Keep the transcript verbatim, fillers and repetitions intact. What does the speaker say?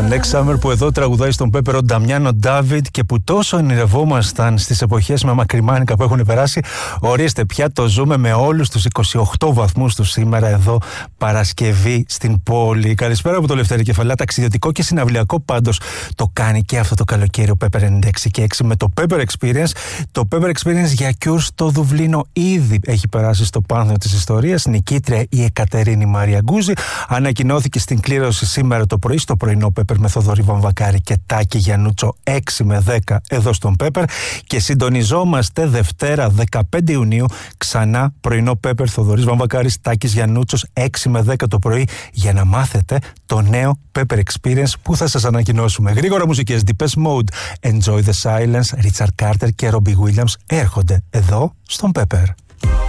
Next Summer που εδώ τραγουδάει στον Pepper ο Νταμιάνο Ντάβιντ και που τόσο ονειρευόμασταν στις εποχές με μακριμάνικα που έχουν περάσει. Ορίστε, πια το ζούμε με όλους τους είκοσι οκτώ βαθμούς του σήμερα εδώ Παρασκευή στην πόλη. Καλησπέρα από το Λευτέρη Κεφαλά. Ταξιδιωτικό και συναυλιακό πάντως το κάνει και αυτό το καλοκαίρι ο Pepper ενενήντα έξι και έξι με το Pepper Experience. Το Pepper Experience για Cure στο Δουβλίνο ήδη έχει περάσει στο πάνθεο της ιστορίας. Νικήτρια η Εκατερίνη Μαρία Γκούζη. Ανακοινώθηκε στην κλήρωση σήμερα το πρωί στο πρωινό Pepper με Θοδωρή Βαμβακάρη και Τάκη Γιαννούτσο έξι με δέκα εδώ στον Pepper. Και συντονιζόμαστε Δευτέρα δεκαπέντε Ιουνίου ξανά πρωινό Pepper Θοδωρής Βαμβακάρης, Τάκης Γιαννούτσος έξι με δέκα το πρωί για να μάθετε το νέο Pepper Experience που θα σας ανακοινώσουμε. Γρήγορα μουσικές, Depeche Mode, Enjoy the Silence, Richard Carter και Robbie Williams έρχονται εδώ στον Pepper.